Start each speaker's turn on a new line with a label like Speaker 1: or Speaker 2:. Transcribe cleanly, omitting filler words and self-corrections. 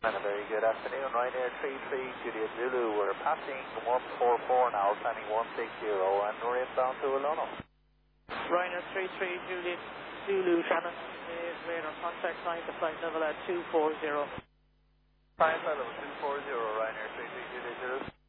Speaker 1: And a very good afternoon, Ryanair 33 Juliet Zulu. We're passing 144 now, planning 160, and we're inbound to Alono.
Speaker 2: Ryanair 33 Juliet Zulu, Shannon is radar contact sign to flight level at 240.
Speaker 1: Flight level 240, Ryanair 33 Juliet Zulu.